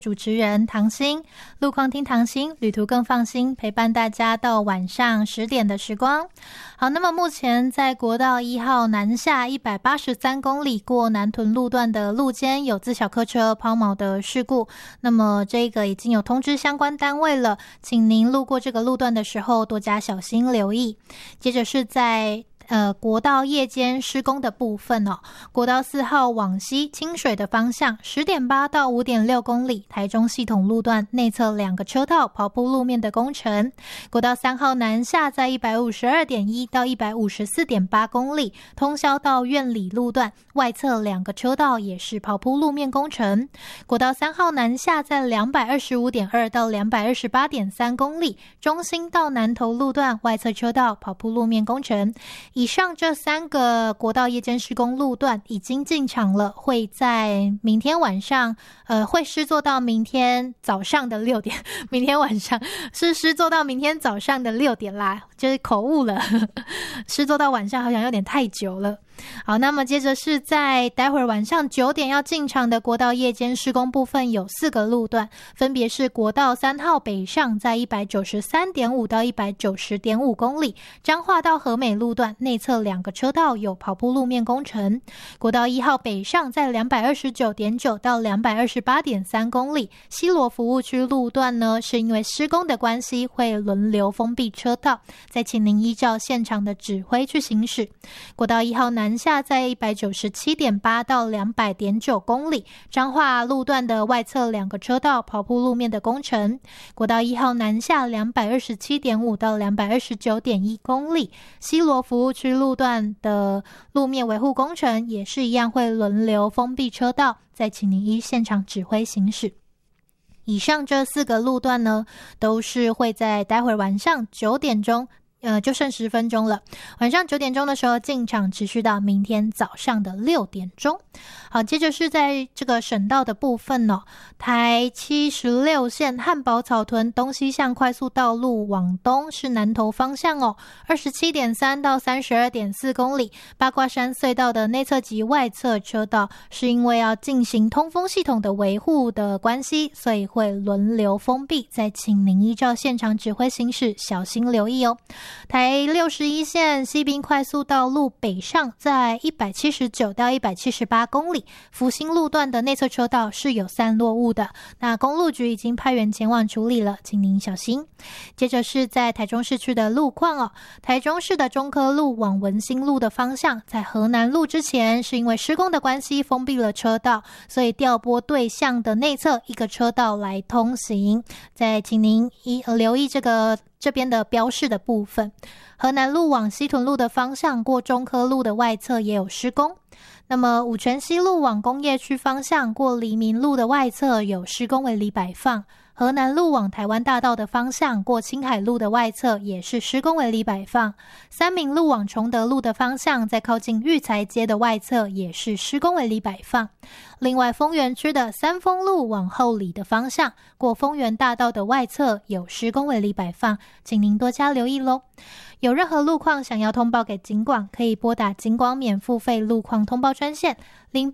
主持人唐心，路况听唐心，旅途更放心，陪伴大家到晚上10点的时光。好，那么目前在国道1号南下183公里过南屯路段的路肩有自小客车抛锚的事故，那么这个已经有通知相关单位了，请您路过这个路段的时候多加小心留意。接着是在国道夜间施工的部分哦，国道4号往西清水的方向 10.8 到 5.6 公里，台中系统路段内侧2个车道刨铺路面的工程。国道3号南下在 152.1 到 154.8 公里，通霄到苑里路段外侧2个车道也是刨铺路面工程。国道3号南下在 225.2 到 228.3 公里，中兴到南投路段外侧车道刨铺路面工程。以上这3个国道夜间施工路段已经进场了，会在明天晚上会施作到明天早上的6点，明天晚上是施作到明天早上的6点啦，就是口误了施作到晚上好像有点太久了。好，那么接着是在待会儿晚上9点要进场的国道夜间施工部分有4个路段，分别是国道3号北上在 193.5 到 190.5 公里，彰化到和美路段内侧2个车道有刨铺路面工程。国道1号北上在 229.9 到 228.3 公里，西螺服务区路段呢是因为施工的关系会轮流封闭车道，再请您依照现场的指挥去行驶。国道1号南下在 197.8 到 200.9 公里，彰化路段的外侧2个车道刨铺路面的工程。国道1号南下 227.5 到 229.1 公里，西螺服务区路段的路面维护工程也是一样会轮流封闭车道，再请您依现场指挥行驶。以上这4个路段呢，都是会在待会儿晚上9点钟就剩10分钟了，晚上9点钟的时候进场，持续到明天早上的6点钟。好，接着是在这个省道的部分哦，台76线汉宝草屯东西向快速道路往东是南投方向哦， 27.3 到 32.4 公里，八卦山隧道的内侧及外侧车道是因为要进行通风系统的维护的关系，所以会轮流封闭，再请您依照现场指挥行驶，小心留意哦。台61线西滨快速道路北上在 179 到 178 公里，福兴路段的内侧车道是有散落物的，那公路局已经派员前往处理了，请您小心。接着是在台中市区的路况哦，台中市的中科路往文心路的方向，在河南路之前是因为施工的关系封闭了车道，所以调拨对向的内侧1个车道来通行，再请您留意这边的标示的部分。河南路往西屯路的方向过中科路的外侧也有施工，那么五权西路往工业区方向过黎明路的外侧有施工围篱摆放，河南路往台湾大道的方向过青海路的外侧也是施工围篱摆放，三民路往崇德路的方向在靠近育才街的外侧也是施工围篱摆放。另外丰原区的三丰路往后里的方向过丰原大道的外侧有施工围篱摆放，请您多加留意咯。有任何路况想要通报给警广，可以拨打警广免付费路况通报专线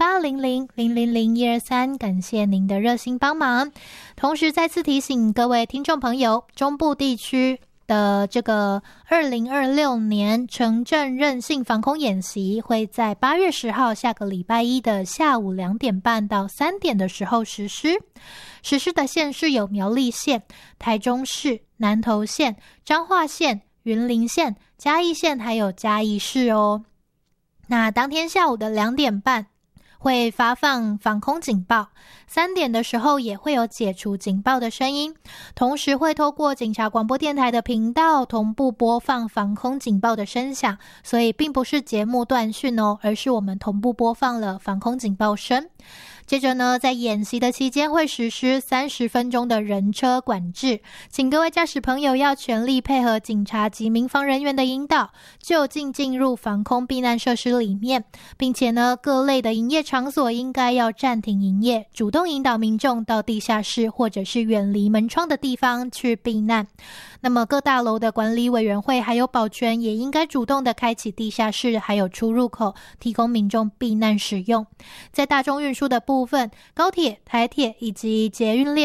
0800000123，感谢您的热心帮忙。同时再次提醒各位听众朋友，中部地区的这个2026年城镇韧性防空演习会在8月10号下个礼拜一的下午2点半到3点的时候实施。实施的县市有苗栗县、台中市、南投县、彰化县、云林县、嘉义县还有嘉义市哦。那当天下午的2点半会发放防空警报，3点的时候也会有解除警报的声音，同时会透过警察广播电台的频道同步播放防空警报的声响，所以并不是节目断讯哦，而是我们同步播放了防空警报声。接着呢，在演习的期间会实施30分钟的人车管制，请各位驾驶朋友要全力配合警察及民防人员的引导，就近进入防空避难设施里面，并且呢，各类的营业场所应该要暂停营业，主动引导民众到地下室或者是远离门窗的地方去避难。那么各大楼的管理委员会还有保全也应该主动的开启地下室还有出入口，提供民众避难使用。在大众运输的部分，高铁、台铁以及捷运列